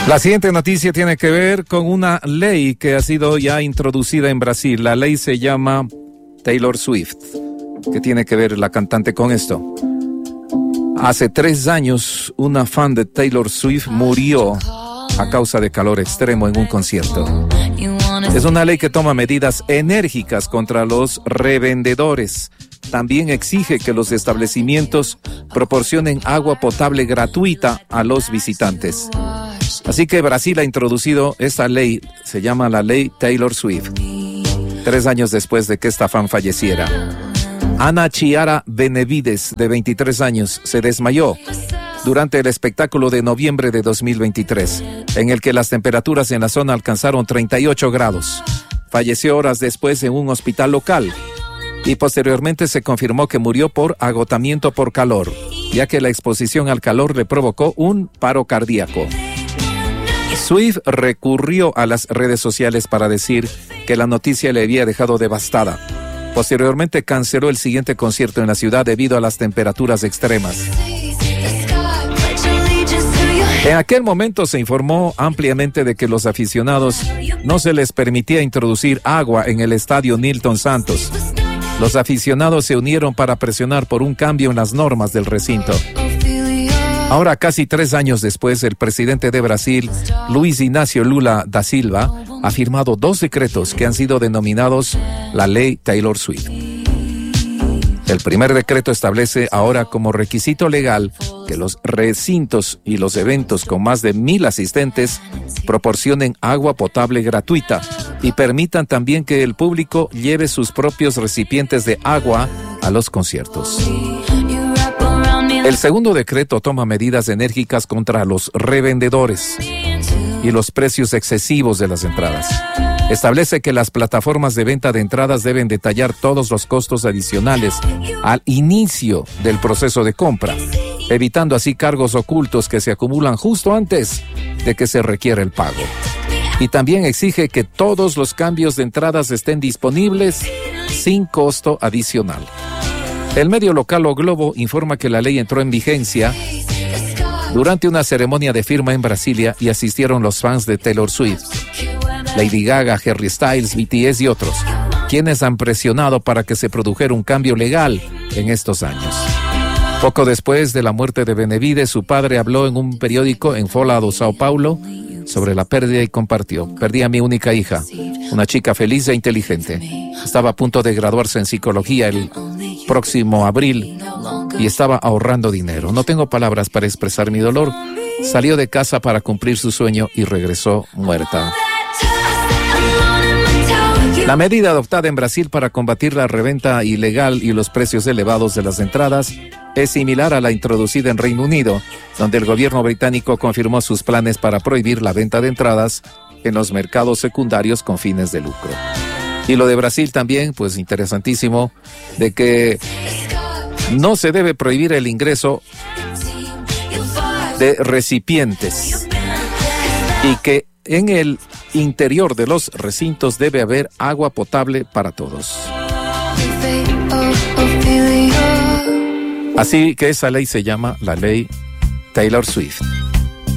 La siguiente noticia tiene que ver con una ley que ha sido ya introducida en Brasil. La ley se llama Taylor Swift. ¿Qué tiene que ver la cantante con esto? Hace 3 años, una fan de Taylor Swift murió a causa de calor extremo en un concierto. Es una ley que toma medidas enérgicas contra los revendedores. También exige que los establecimientos proporcionen agua potable gratuita a los visitantes. Así que Brasil ha introducido esta ley, se llama la ley Taylor Swift, 3 años después de que esta fan falleciera. Ana Chiara Benevides, de 23 años, se desmayó durante el espectáculo de noviembre de 2023, en el que las temperaturas en la zona alcanzaron 38 grados. Falleció horas después en un hospital local y posteriormente se confirmó que murió por agotamiento por calor, ya que la exposición al calor le provocó un paro cardíaco. Swift recurrió a las redes sociales para decir que la noticia le había dejado devastada. Posteriormente canceló el siguiente concierto en la ciudad debido a las temperaturas extremas. En aquel momento se informó ampliamente de que los aficionados no se les permitía introducir agua en el estadio Nilton Santos. Los aficionados se unieron para presionar por un cambio en las normas del recinto. Ahora, casi 3 años después, el presidente de Brasil, Luiz Inácio Lula da Silva, ha firmado 2 decretos que han sido denominados la Ley Taylor Swift. El primer decreto establece ahora como requisito legal que los recintos y los eventos con más de 1,000 asistentes proporcionen agua potable gratuita y permitan también que el público lleve sus propios recipientes de agua a los conciertos. El segundo decreto toma medidas enérgicas contra los revendedores y los precios excesivos de las entradas. Establece que las plataformas de venta de entradas deben detallar todos los costos adicionales al inicio del proceso de compra, evitando así cargos ocultos que se acumulan justo antes de que se requiera el pago. Y también exige que todos los cambios de entradas estén disponibles sin costo adicional. El medio local O Globo informa que la ley entró en vigencia durante una ceremonia de firma en Brasilia y asistieron los fans de Taylor Swift, Lady Gaga, Harry Styles, BTS y otros, quienes han presionado para que se produjera un cambio legal en estos años. Poco después de la muerte de Benevides, su padre habló en un periódico en Folha do São Paulo sobre la pérdida y compartió: perdí a mi única hija, una chica feliz e inteligente. Estaba a punto de graduarse en psicología el próximo abril y estaba ahorrando dinero. No tengo palabras para expresar mi dolor. Salió de casa para cumplir su sueño y regresó muerta. La medida adoptada en Brasil para combatir la reventa ilegal y los precios elevados de las entradas es similar a la introducida en Reino Unido, donde el gobierno británico confirmó sus planes para prohibir la venta de entradas en los mercados secundarios con fines de lucro. Y lo de Brasil también, pues interesantísimo, de que no se debe prohibir el ingreso de recipientes y que en el interior de los recintos debe haber agua potable para todos. Así que esa ley se llama la ley Taylor Swift.